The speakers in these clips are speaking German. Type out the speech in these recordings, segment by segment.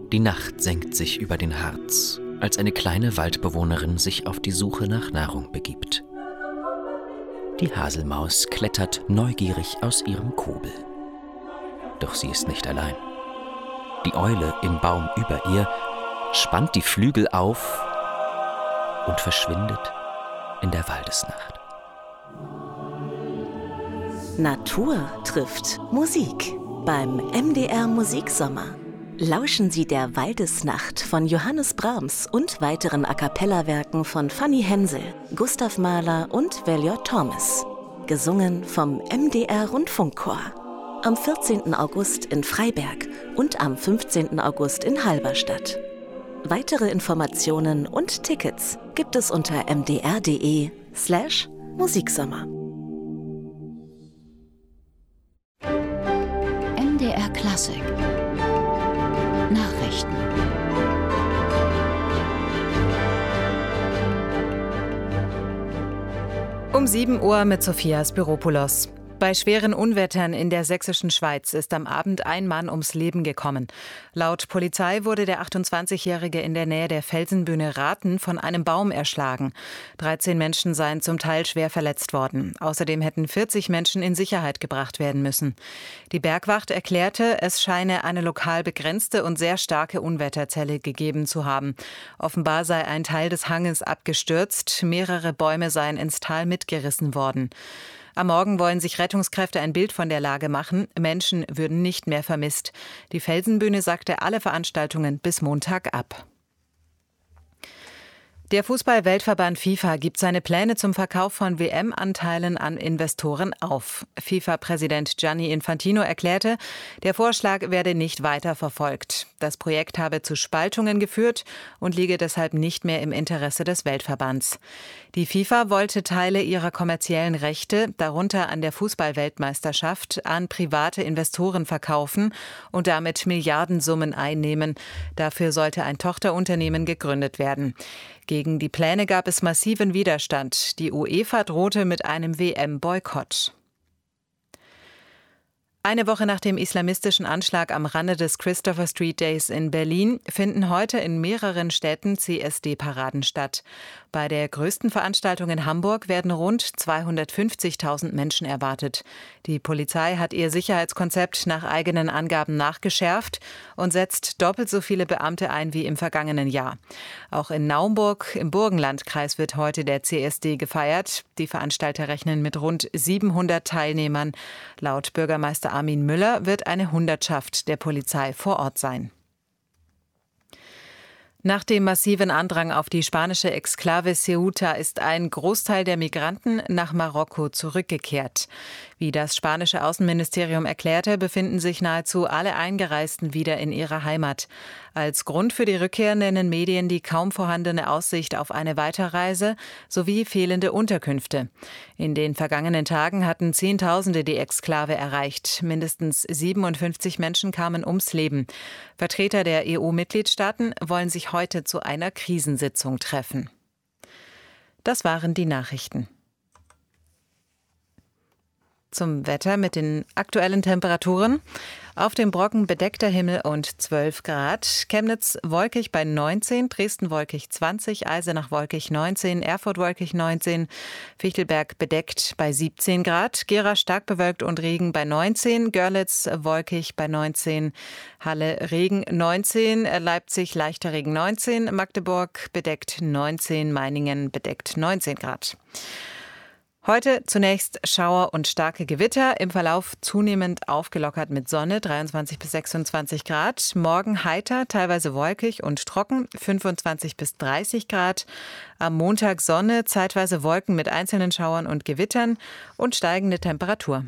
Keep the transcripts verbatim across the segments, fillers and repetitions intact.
Die Nacht senkt sich über den Harz, als eine kleine Waldbewohnerin sich auf die Suche nach Nahrung begibt. Die Haselmaus klettert neugierig aus ihrem Kobel. Doch sie ist nicht allein. Die Eule im Baum über ihr spannt die Flügel auf und verschwindet in der Waldesnacht. Natur trifft Musik beim M D R Musiksommer. Lauschen Sie der Waldesnacht von Johannes Brahms und weiteren A-cappella-Werken von Fanny Hensel, Gustav Mahler und Valior Thomas. Gesungen vom M D R Rundfunkchor. Am vierzehnten August in Freiberg und am fünfzehnten August in Halberstadt. Weitere Informationen und Tickets gibt es unter mdr.de slash Musiksommer. M D R Klassik Nachrichten. Um sieben Uhr mit Sophia Spiropoulos. Bei schweren Unwettern in der sächsischen Schweiz ist am Abend ein Mann ums Leben gekommen. Laut Polizei wurde der achtundzwanzigjährige in der Nähe der Felsenbühne Rathen von einem Baum erschlagen. dreizehn Menschen seien zum Teil schwer verletzt worden. Außerdem hätten vierzig Menschen in Sicherheit gebracht werden müssen. Die Bergwacht erklärte, es scheine eine lokal begrenzte und sehr starke Unwetterzelle gegeben zu haben. Offenbar sei ein Teil des Hanges abgestürzt, mehrere Bäume seien ins Tal mitgerissen worden. Am Morgen wollen sich Rettungskräfte ein Bild von der Lage machen. Menschen würden nicht mehr vermisst. Die Felsenbühne sagte alle Veranstaltungen bis Montag ab. Der Fußball-Weltverband FIFA gibt seine Pläne zum Verkauf von W M-Anteilen an Investoren auf. FIFA-Präsident Gianni Infantino erklärte, der Vorschlag werde nicht weiter verfolgt. Das Projekt habe zu Spaltungen geführt und liege deshalb nicht mehr im Interesse des Weltverbands. Die FIFA wollte Teile ihrer kommerziellen Rechte, darunter an der Fußball-Weltmeisterschaft, an private Investoren verkaufen und damit Milliardensummen einnehmen. Dafür sollte ein Tochterunternehmen gegründet werden. Gegen die Pläne gab es massiven Widerstand. Die UEFA drohte mit einem W M-Boykott. Eine Woche nach dem islamistischen Anschlag am Rande des Christopher Street Days in Berlin finden heute in mehreren Städten C S D-Paraden statt. Bei der größten Veranstaltung in Hamburg werden rund zweihundertfünfzigtausend Menschen erwartet. Die Polizei hat ihr Sicherheitskonzept nach eigenen Angaben nachgeschärft und setzt doppelt so viele Beamte ein wie im vergangenen Jahr. Auch in Naumburg im Burgenlandkreis wird heute der C S D gefeiert. Die Veranstalter rechnen mit rund siebenhundert Teilnehmern. Laut Bürgermeister Armin Müller wird eine Hundertschaft der Polizei vor Ort sein. Nach dem massiven Andrang auf die spanische Exklave Ceuta ist ein Großteil der Migranten nach Marokko zurückgekehrt. Wie das spanische Außenministerium erklärte, befinden sich nahezu alle Eingereisten wieder in ihrer Heimat. Als Grund für die Rückkehr nennen Medien die kaum vorhandene Aussicht auf eine Weiterreise sowie fehlende Unterkünfte. In den vergangenen Tagen hatten Zehntausende die Exklave erreicht. Mindestens siebenundfünfzig Menschen kamen ums Leben. Vertreter der E U-Mitgliedstaaten wollen sich heute zu einer Krisensitzung treffen. Das waren die Nachrichten. Zum Wetter mit den aktuellen Temperaturen. Auf dem Brocken bedeckter Himmel und zwölf Grad. Chemnitz wolkig bei neunzehn, Dresden wolkig zwanzig, Eisenach wolkig neunzehn, Erfurt wolkig neunzehn, Fichtelberg bedeckt bei siebzehn Grad, Gera stark bewölkt und Regen bei neunzehn, Görlitz wolkig bei neunzehn, Halle Regen neunzehn, Leipzig leichter Regen neunzehn, Magdeburg bedeckt neunzehn, Meiningen bedeckt neunzehn Grad. Heute zunächst Schauer und starke Gewitter, im Verlauf zunehmend aufgelockert mit Sonne, dreiundzwanzig bis sechsundzwanzig Grad. Morgen heiter, teilweise wolkig und trocken, fünfundzwanzig bis dreißig Grad. Am Montag Sonne, zeitweise Wolken mit einzelnen Schauern und Gewittern und steigende Temperatur.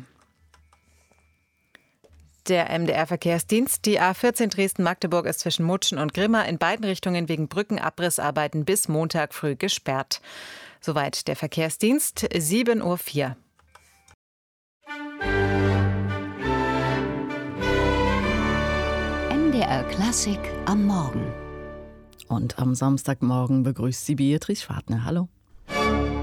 Der M D R-Verkehrsdienst. Die A vierzehn Dresden-Magdeburg ist zwischen Mutschen und Grimma in beiden Richtungen wegen Brückenabrissarbeiten bis Montag früh gesperrt. Soweit der Verkehrsdienst, sieben Uhr vier. M D R Klassik am Morgen. Und am Samstagmorgen begrüßt sie Beatrice Schwartner. Hallo.